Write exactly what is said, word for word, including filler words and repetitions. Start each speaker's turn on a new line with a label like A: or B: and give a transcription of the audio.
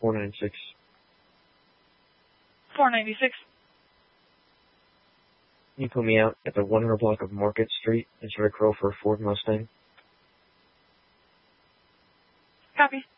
A: four nine six.
B: four ninety-six.
A: Can you put me out at the one hundred block of Market Street in Rick Row for a Ford Mustang?
B: Copy.